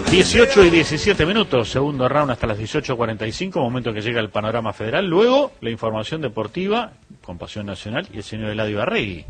18 y 17 minutos, segundo round hasta las 18:45, momento que llega el panorama federal. Luego, la información deportiva con Pasión Nacional y el señor Eladio Arregui.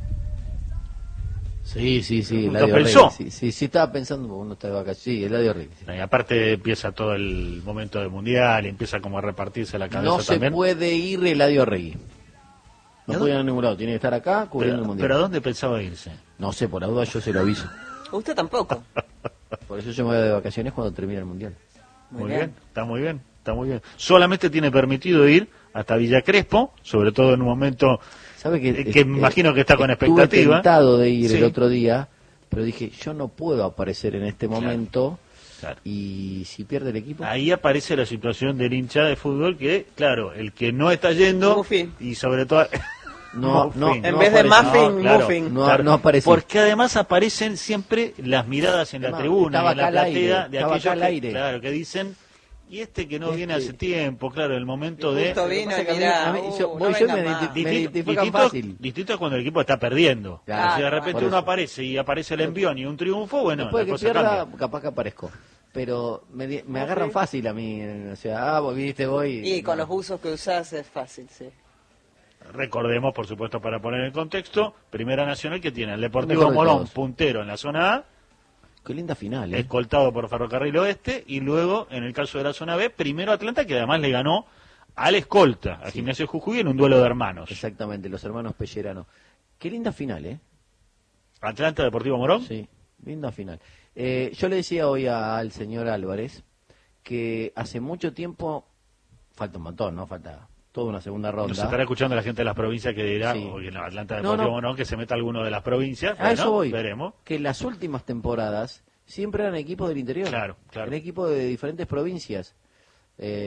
Sí, ¿Lo pensó? Sí, estaba pensando porque uno está de vacaciones. Sí, Eladio Arregui. Sí. Y aparte empieza todo el momento del mundial, y empieza como a repartirse la cabeza no también. No se puede ir Eladio Arregui. No puede ir a ningún lado, tiene que estar acá cubriendo el mundial. ¿Pero a dónde pensaba irse? No sé, por la duda yo se lo aviso. Usted tampoco. Por eso yo me voy de vacaciones cuando termine el mundial. Muy bien, está muy bien. Solamente tiene permitido ir hasta Villa Crespo, sobre todo en un momento ¿Sabe que me imagino que está con expectativa. Estuve tentado de ir el otro día, pero dije, yo no puedo aparecer en este momento. Claro. Y si pierde el equipo. Ahí aparece la situación del hincha de fútbol que, claro, el que no está yendo Muffin. Y sobre todo en vez de Muffin, Muffin. No aparece. Porque además aparecen siempre las miradas en la tribuna, en la platea de aquellos claro, que dicen, y este que no viene hace tiempo, claro, el momento de... Vino y mirá, me identifican fácil. Distinto es cuando el equipo está perdiendo. Claro, si de repente uno aparece y aparece el envión y un triunfo, bueno, después la que cosa pierda, cambia. capaz que aparezco. Pero me agarran fácil a mí, o sea, vos viniste, voy... Y con los usos que usás es fácil, sí. Recordemos, por supuesto, para poner en contexto, Primera Nacional que tiene el Deportivo Morón, puntero en la zona A. Qué linda final, escoltado por Ferrocarril Oeste, y luego, en el caso de la zona B, primero Atlanta, que además le ganó al escolta, a Gimnasia Jujuy, en un duelo de hermanos. Exactamente, los hermanos Pellerano. Qué linda final, Atlanta Deportivo Morón. Sí, linda final. Yo le decía hoy al señor Álvarez que hace mucho tiempo, falta un montón, ¿no? Falta toda una segunda ronda. Nos estará escuchando la gente de las provincias que dirá, oye, no, Atlanta Deportivo Morón, que se meta alguno de las provincias. A eso voy. Veremos. Que las últimas temporadas siempre eran equipos del interior. Claro. Eran equipos de diferentes provincias.